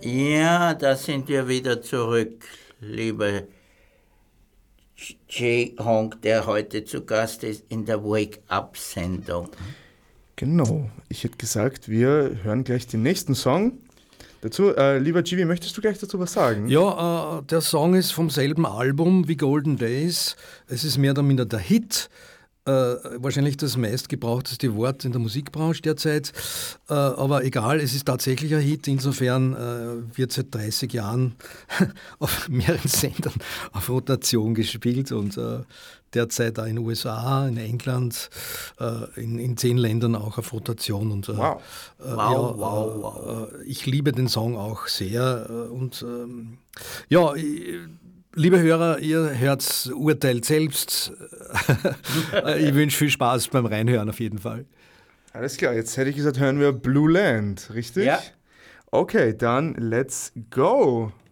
Ja, da sind wir wieder zurück, lieber Jay Honk, der heute zu Gast ist in der Wake-up-Sendung. Genau, ich hätte gesagt, wir hören gleich den nächsten Song. Dazu, lieber Givi, möchtest du gleich dazu was sagen? Ja, der Song ist vom selben Album wie Golden Days. Es ist mehr oder minder der Hit. Wahrscheinlich das meistgebrauchteste Wort in der Musikbranche derzeit. Aber egal, es ist tatsächlich ein Hit. Insofern wird seit 30 Jahren auf mehreren Sendern auf Rotation gespielt und derzeit auch in den USA, in England, in 10 Ländern auch auf Rotation. Und, Wow. Ich liebe den Song auch sehr. Liebe Hörer, ihr hört's, urteilt selbst. Ich wünsche viel Spaß beim Reinhören auf jeden Fall. Alles klar, jetzt hätte ich gesagt, hören wir Blue Land, richtig? Ja. Okay, dann let's go.